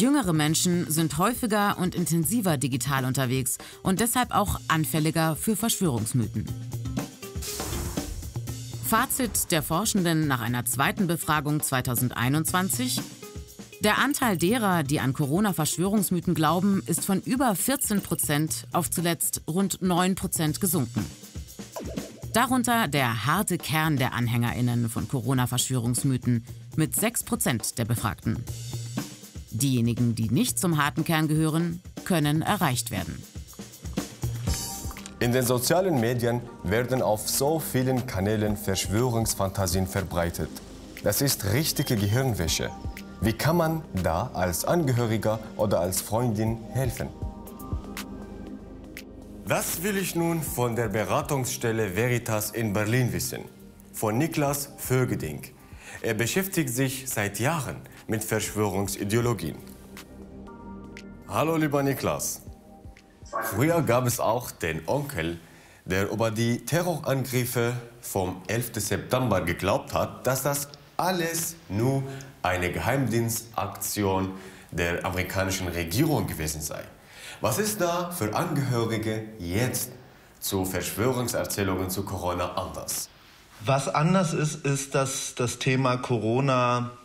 Jüngere Menschen sind häufiger und intensiver digital unterwegs und deshalb auch anfälliger für Verschwörungsmythen. Fazit der Forschenden nach einer zweiten Befragung 2021: Der Anteil derer, die an Corona-Verschwörungsmythen glauben, ist von über 14% auf zuletzt rund 9% gesunken. Darunter der harte Kern der AnhängerInnen von Corona-Verschwörungsmythen mit 6% der Befragten. Diejenigen, die nicht zum harten Kern gehören, können erreicht werden. In den sozialen Medien werden auf so vielen Kanälen Verschwörungsfantasien verbreitet. Das ist richtige Gehirnwäsche. Wie kann man da als Angehöriger oder als Freundin helfen? Das will ich nun von der Beratungsstelle Veritas in Berlin wissen. Von Niklas Vögeding. Er beschäftigt sich seit Jahren mit Verschwörungsideologien. Hallo lieber Niklas. Früher gab es auch den Onkel, der über die Terrorangriffe vom 11. September geglaubt hat, dass das alles nur eine Geheimdienstaktion der amerikanischen Regierung gewesen sei. Was ist da für Angehörige jetzt zu Verschwörungserzählungen zu Corona anders? Was anders ist, ist, dass das Thema Corona